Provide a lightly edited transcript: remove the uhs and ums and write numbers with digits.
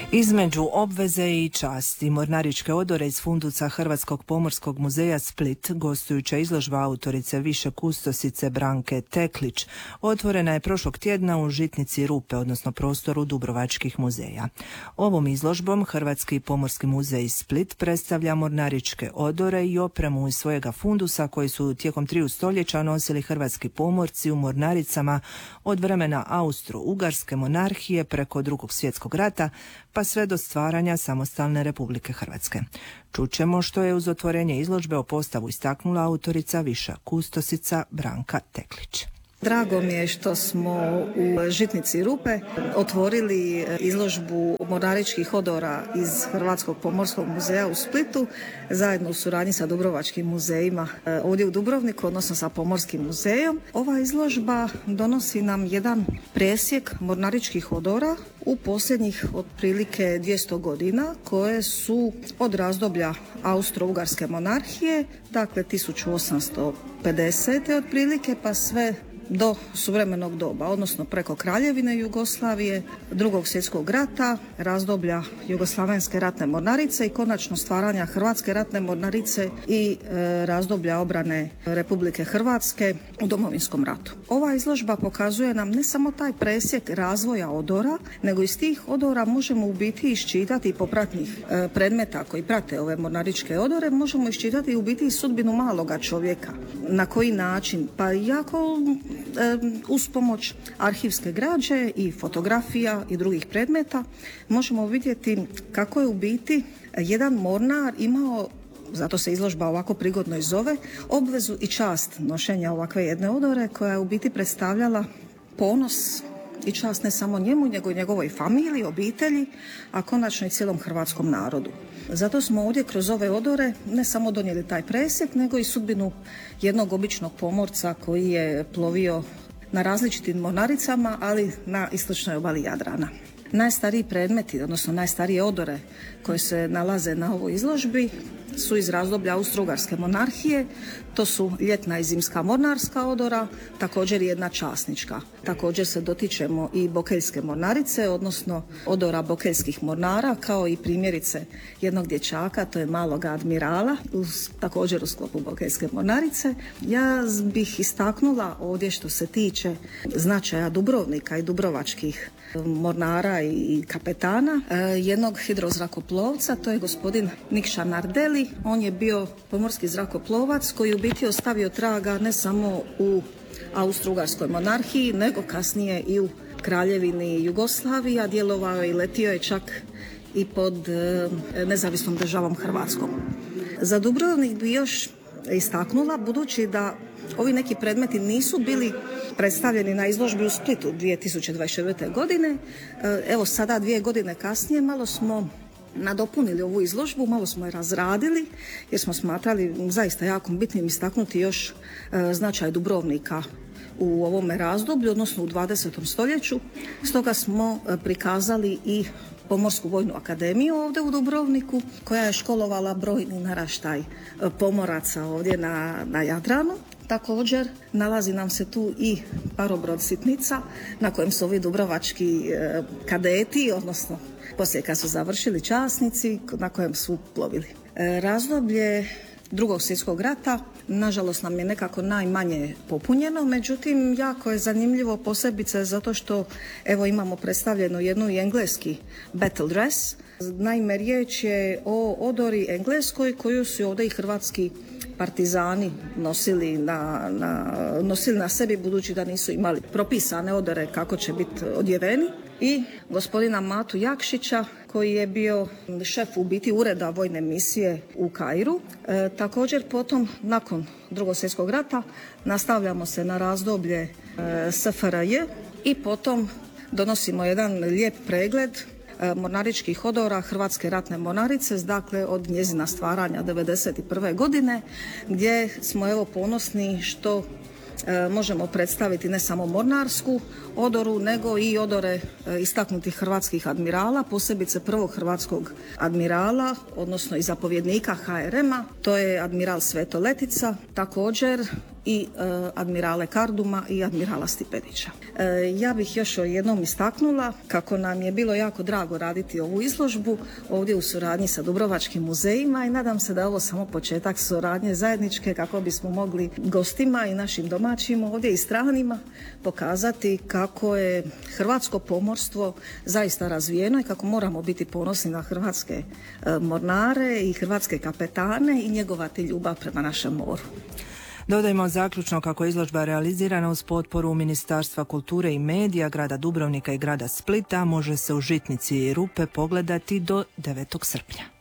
Između obveze i časti mornaričke odore iz fundusa Hrvatskog pomorskog muzeja Split, gostujuća izložba autorice više kustosice Branke Teklić, otvorena je prošlog tjedna u Žitnici Rupe, odnosno prostoru Dubrovačkih muzeja. Ovom izložbom Hrvatski pomorski muzej Split predstavlja mornaričke odore i opremu iz svojega fundusa koji su tijekom 3 stoljeća nosili hrvatski pomorci u mornaricama od vremena Austro-Ugarske monarhije preko Drugog svjetskog rata pa sve do stvaranja samostalne Republike Hrvatske. Čućemo što je uz otvorenje izložbe o postavu istaknula autorica viša kustosica Branka Teklić. Drago mi je što smo u Žitnici Rupe otvorili izložbu mornaričkih odora iz Hrvatskog pomorskog muzeja u Splitu zajedno u suradnji sa Dubrovačkim muzejima ovdje u Dubrovniku, odnosno sa Pomorskim muzejom. Ova izložba donosi nam jedan presjek mornaričkih odora u posljednjih otprilike 200 godina koje su od razdoblja Austro-Ugarske monarhije, dakle 1850. otprilike pa sve do suvremenog doba, odnosno preko Kraljevine Jugoslavije, Drugog svjetskog rata, razdoblja Jugoslavenske ratne mornarice i konačno stvaranja Hrvatske ratne mornarice i razdoblja obrane Republike Hrvatske u Domovinskom ratu. Ova izložba pokazuje nam ne samo taj presjek razvoja odora, nego iz tih odora možemo u biti iščitati popratnih predmeta koji prate ove mornaričke odore, možemo iščitati u biti sudbinu maloga čovjeka. Na koji način? Pa jako uz pomoć arhivske građe i fotografija i drugih predmeta možemo vidjeti kako je u biti jedan mornar imao, zato se izložba ovako prigodno i zove, obvezu i čast nošenja ovakve jedne odore koja je u biti predstavljala ponos i čast ne samo njemu, nego i njegovoj familiji, obitelji, a konačno i cijelom hrvatskom narodu. Zato smo ovdje kroz ove odore ne samo donijeli taj presjek, nego i sudbinu jednog običnog pomorca koji je plovio na različitim mornaricama, ali na istočnoj obali Jadrana. Najstariji predmeti, odnosno najstarije odore koje se nalaze na ovoj izložbi su iz razdoblja Austro-Ugarske monarhije. To su ljetna i zimska mornarska odora, također jedna časnička. Također se dotičemo i bokeljske mornarice, odnosno odora bokeljskih mornara, kao i primjerice jednog dječaka, to je maloga admirala, također u sklopu bokeljske mornarice. Ja bih istaknula ovdje što se tiče značaja Dubrovnika i dubrovačkih mornara i kapetana, jednog hidrozrakoplovca, to je gospodin Nikša Nardeli. On je bio pomorski zrakoplovac koji u biti ostavio traga ne samo u Austro-Ugarskoj monarhiji, nego kasnije i u Kraljevini Jugoslavije, a djelovao i letio je čak i pod nezavisnom državom Hrvatskom. Za Dubrovnik bi još istaknula, budući da ovi neki predmeti nisu bili predstavljeni na izložbi u Splitu 2024. godine. Evo sada 2 godine kasnije malo smo nadopunili ovu izložbu, malo smo je razradili jer smo smatrali zaista jako bitnim istaknuti još značaj Dubrovnika u ovome razdoblju, odnosno u 20. stoljeću. Stoga smo prikazali i Pomorsku vojnu akademiju ovdje u Dubrovniku, koja je školovala brojni naraštaj pomoraca ovdje na Jadranu. Također nalazi nam se tu i parobrod Sitnica na kojem su ovi dubrovački kadeti, odnosno poslije kad su završili časnici, na kojem su plovili. Razdoblje Drugog svjetskog rata nažalost nam je nekako najmanje popunjeno, međutim jako je zanimljivo posebice zato što evo imamo predstavljenu jednu i engleski battle dress. Naime, riječ je o odori engleskoj koju su ovdje i hrvatski partizani nosili na sebi, budući da nisu imali propisane odore kako će biti odjeveni. I gospodina Matu Jakšića koji je bio šef u biti ureda vojne misije u Kairu. Također potom nakon Drugog svjetskog rata nastavljamo se na razdoblje SFRJ i potom donosimo jedan lijep pregled mornaričkih odora Hrvatske ratne mornarice, dakle od njezina stvaranja 1991. godine, gdje smo evo ponosni što možemo predstaviti ne samo mornarsku odoru, nego i odore istaknutih hrvatskih admirala, posebice prvog hrvatskog admirala, odnosno i zapovjednika HRM-a, to je admiral Sveto Letica. Također i admirale Karduma i admirala Stipetića. Ja bih još jednom istaknula kako nam je bilo jako drago raditi ovu izložbu ovdje u suradnji sa Dubrovačkim muzejima i nadam se da je ovo samo početak suradnje zajedničke kako bismo mogli gostima i našim domaćima ovdje i stranima pokazati kako je hrvatsko pomorstvo zaista razvijeno i kako moramo biti ponosni na hrvatske mornare i hrvatske kapetane i njegovati ljubav prema našem moru. Dodajmo zaključno kako je izložba realizirana uz potporu Ministarstva kulture i medija, grada Dubrovnika i grada Splita, može se u Žitnici Rupe pogledati do 9. srpnja.